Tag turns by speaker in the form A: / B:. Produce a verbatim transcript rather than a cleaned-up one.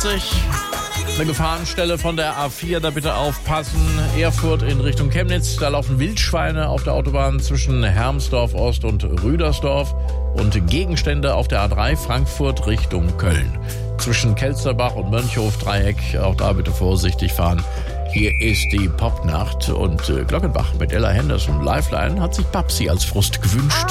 A: vierzig. Eine Gefahrenstelle von der A vier, da bitte aufpassen. Erfurt in Richtung Chemnitz, da laufen Wildschweine auf der Autobahn zwischen Hermsdorf Ost und Rüdersdorf. Und Gegenstände auf der A drei, Frankfurt Richtung Köln. Zwischen Kelsterbach und Mönchhof Dreieck, auch da bitte vorsichtig fahren. Hier ist die Popnacht und äh, Glockenbach mit Ella Henderson. Lifeline hat sich Babsi als Frust gewünscht.